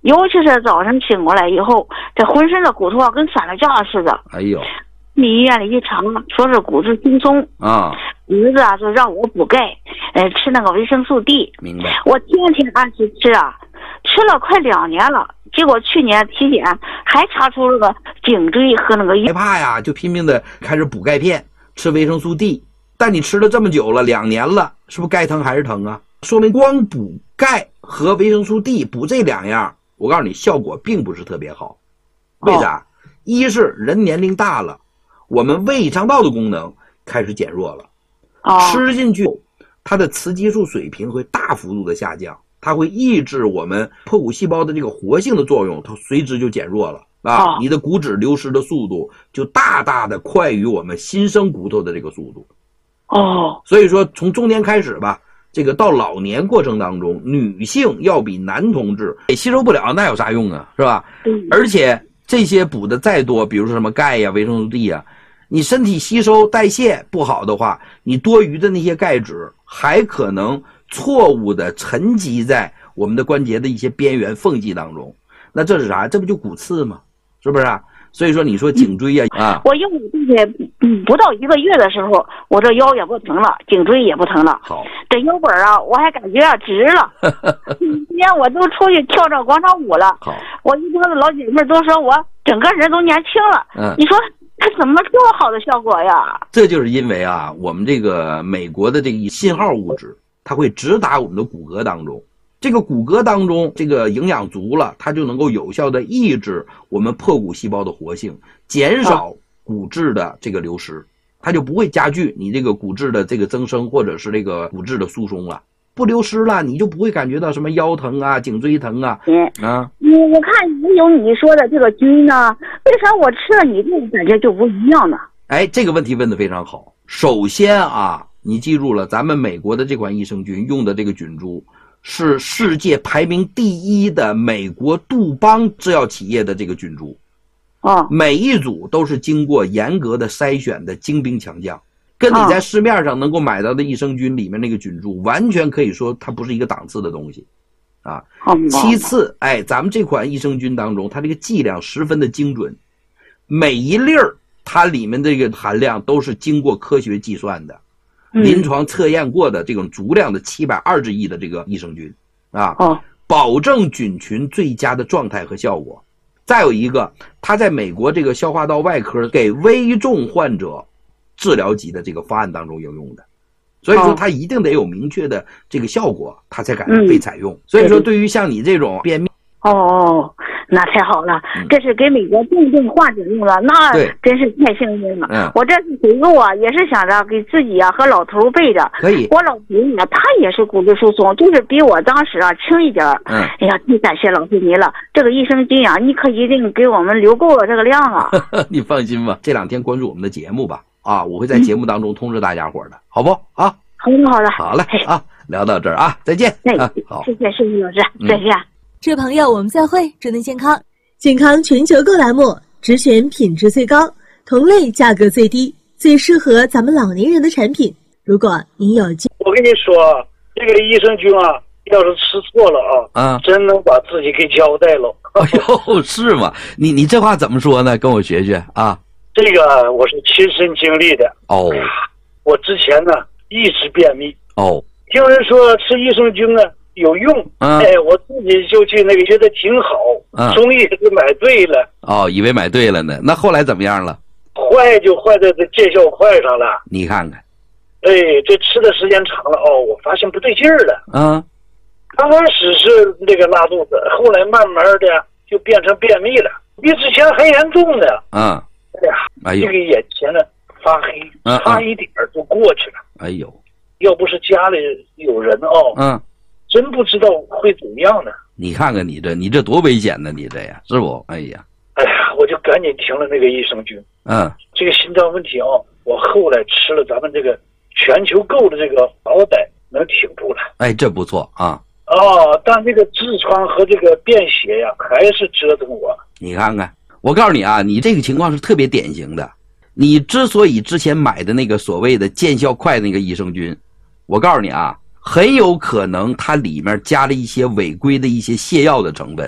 尤其是早上醒过来以后，这浑身的骨头跟散了架似的。 哎呦， 去医院里一查，说是骨质疏松啊。 儿子啊，就让我补钙，吃那个维生素 D。 明白。 我天天按时吃啊，吃了快2年了。结果去年体检还查出了个颈椎和那个害怕呀，就拼命的开始补钙片，吃维生素 D。但你吃了这么久了，2年了，是不是钙疼还是疼啊？说明光补钙和维生素 D 补这2样，我告诉你效果并不是特别好。为啥？一是人年龄大了，我们胃肠道的功能开始减弱了，吃进去它的雌激素水平会大幅度的下降，它会抑制我们破骨细胞的这个活性的作用，它随之就减弱了啊，你的骨质流失的速度就大大的快于我们新生骨头的这个速度。所以说从中年开始吧，这个到老年过程当中，女性要比男同志也吸收不了，那有啥用啊，是吧？而且这些补的再多，比如说什么钙呀、维生素 D 呀，你身体吸收代谢不好的话，你多余的那些钙质还可能错误的沉积在我们的关节的一些边缘缝隙当中，那这是啥？这不就骨刺吗？是不是啊？所以说你说颈椎啊，我用这些不到1个月的时候，我这腰也不疼了，颈椎也不疼了。 好， 这腰本啊，我还感觉直了。今天我都出去跳这广场舞了。 好， 我一帮子老姐妹都说我整个人都年轻了。你说它怎么这么好的效果呀？ 这就是因为啊，我们这个美国的这个信号物质，它会直达我们的骨骼当中。这个骨骼当中这个营养足了，它就能够有效的抑制我们破骨细胞的活性，减少骨质的这个流失，它就不会加剧你这个骨质的这个增生或者是这个骨质的疏松了。不流失了，你就不会感觉到什么腰疼啊、颈椎疼啊。 我看也有你说的这个菌呢，为啥我吃了你这个感觉就不一样呢？ 这个问题问得非常好。首先啊，你记住了，咱们美国的这款益生菌用的这个菌株是世界排名第1的美国杜邦制药企业的这个菌株。每一组都是经过严格的筛选的精兵强将，跟你在市面上能够买到的益生菌里面那个菌株完全可以说它不是一个档次的东西啊。其次，咱们这款益生菌当中，它这个剂量十分的精准，每一粒儿它里面的这个含量都是经过科学计算的，临床测验过的这种足量的720亿的这个益生菌啊，保证菌群最佳的状态和效果。再有一个，它在美国这个消化道外科给危重患者治疗级的这个方案当中应用的，所以说它一定得有明确的这个效果，它才敢被采用。所以说对于像你这种便秘， 那太好了，这是给美国重症患者用的，那真是太幸运了。我这次回购啊，也是想着给自己啊和老头备着。 可以， 我老头呢，他也是骨质疏松，就是比我当时啊轻一点。哎呀，太感谢老师您了，这个益生菌啊，你可一定给我们留够了这个量啊。 你放心吧，这2天关注我们的节目吧，我会在节目当中通知大家伙的，好不啊？ 好的，好的， 好嘞啊，聊到这儿啊，再见。好， 谢谢老师，再见。 这位朋友，我们再会，祝您健康。健康全球购栏目，只选品质最高、同类价格最低、最适合咱们老年人的产品。如果您有我跟你说，这个益生菌啊，要是吃错了真能把自己给交代了。 是吗？你这话怎么说呢？跟我学学啊。 这个我是亲身经历的。我之前呢一直便秘。听人说吃益生菌呢有用，我自己就去那个觉得挺好，终于是买对了。 以为买对了呢，那后来怎么样了？ 坏就坏在这见效快上了。 你看看， 这吃的时间长了我发现不对劲儿了。刚开始是那个拉肚子，后来慢慢的就变成便秘了，比之前还严重的。这个眼前呢发黑，差一点就过去了。要不是家里有人真不知道会怎么样呢。 你看看你这多危险呢，你这呀，是不？ 我就赶紧停了那个益生菌。这个心脏问题我后来吃了咱们这个全球购的这个好歹能挺住了。 这不错啊。 但这个痔疮和这个便血呀还是折腾我。 你看看，我告诉你啊，你这个情况是特别典型的。你之所以之前买的那个所谓的见效快那个益生菌，我告诉你啊，很有可能它里面加了一些违规的一些泻药的成分。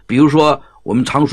比如说我们常说